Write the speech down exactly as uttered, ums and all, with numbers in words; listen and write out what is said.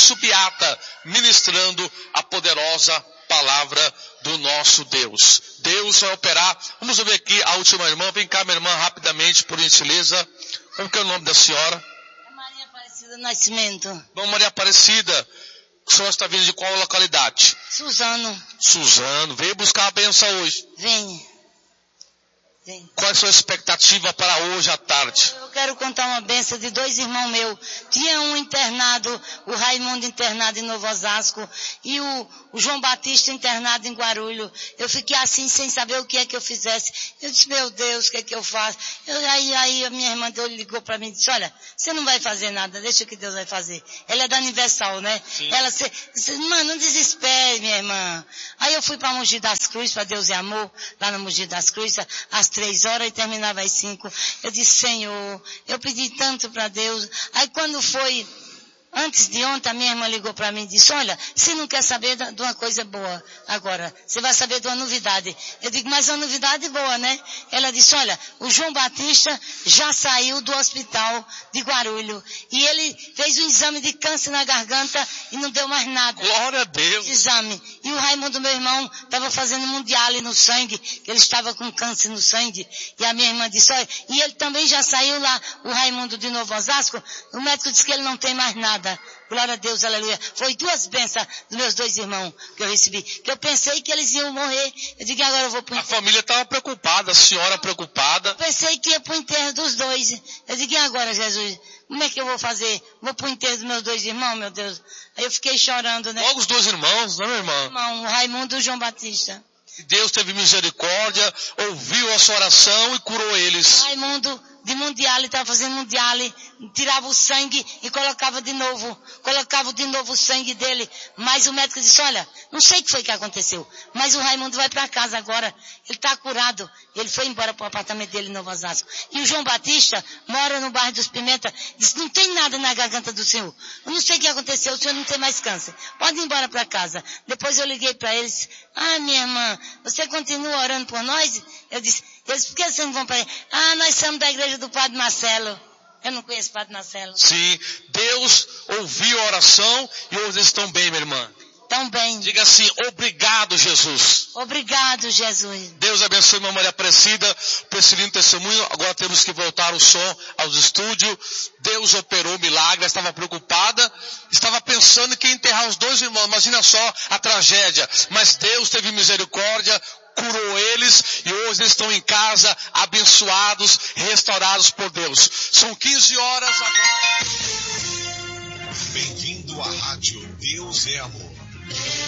Subiata, ministrando a poderosa palavra do nosso Deus. Deus vai operar. Vamos ver aqui a última irmã. Vem cá, minha irmã, rapidamente, por gentileza. Como que é o nome da senhora? É Maria Aparecida Nascimento. Bom, Maria Aparecida, a senhora está vindo de qual localidade? Suzano. Suzano. Veio buscar a bênção hoje. Vem. Vem. Qual é a sua expectativa para hoje à tarde? Eu quero contar uma bênção de dois irmãos meus. Tinha um internado, o Raimundo internado em Novo Osasco e o, o João Batista internado em Guarulhos. Eu fiquei assim sem saber o que é que eu fizesse. Eu disse, meu Deus, o que é que eu faço? Eu, aí, aí a minha irmã ligou para mim e disse, olha, você não vai fazer nada, deixa que Deus vai fazer. Ela é da Universal, né? Sim. Ela disse, mano, não desespere, minha irmã. Aí eu fui para Mogi das Cruzes, para Deus e Amor, lá no Mogi das Cruzes, às três horas e terminava às cinco. Eu disse, Senhor, eu pedi tanto para Deus. Aí quando foi, antes de ontem, a minha irmã ligou para mim e disse, olha, você não quer saber de uma coisa boa agora, você vai saber de uma novidade. Eu digo, mas uma novidade boa, né? Ela disse, olha, o João Batista já saiu do hospital de Guarulhos e ele fez um exame de câncer na garganta e não deu mais nada. Glória a Deus. Exame. E o Raimundo, meu irmão, estava fazendo mundial no sangue, que ele estava com câncer no sangue. E a minha irmã disse, olha, e ele também já saiu lá, o Raimundo de Novo Osasco, o médico disse que ele não tem mais nada. Glória a Deus, aleluia. Foi duas bênçãos dos meus dois irmãos que eu recebi. Que eu pensei que eles iam morrer. Eu digo, agora eu vou pro A enterro. família estava preocupada, a senhora preocupada. Eu pensei que ia pro enterro dos dois. Eu digo, e agora, Jesus? Como é que eu vou fazer? Vou pro enterro dos meus dois irmãos, meu Deus. Aí eu fiquei chorando, né? Logo os dois irmãos, não é, minha irmã? Irmão, o Raimundo e o João Batista. Deus teve misericórdia, ouviu a sua oração e curou eles. Raimundo de mundial, ele estava fazendo mundial, tirava o sangue e colocava de novo, colocava de novo o sangue dele, mas o médico disse, olha, não sei o que foi que aconteceu, mas o Raimundo vai para casa agora, ele está curado, ele foi embora para o apartamento dele em Novo Osasco. E o João Batista mora no bairro dos Pimenta, disse, não tem nada na garganta do senhor, eu não sei o que aconteceu, o senhor não tem mais câncer, pode ir embora para casa. Depois eu liguei para eles, ah, minha irmã, você continua orando por nós? Eu disse, eles, por que vocês não vão para ele? Ah, nós somos da igreja do Padre Marcelo. Eu não conheço o Padre Marcelo. Sim, Deus ouviu a oração e hoje eles estão bem, minha irmã. Tão bem. Diga assim, obrigado, Jesus. Obrigado, Jesus. Deus abençoe, minha Maria Aparecida, por esse lindo testemunho. Agora temos que voltar o som aos estúdios. Deus operou milagre, estava preocupada, estava pensando que ia enterrar os dois irmãos. Imagina só a tragédia. Mas Deus teve misericórdia, curou eles e hoje eles estão em casa, abençoados, restaurados por Deus. São quinze horas agora. Bem-vindo à rádio Deus é Amor.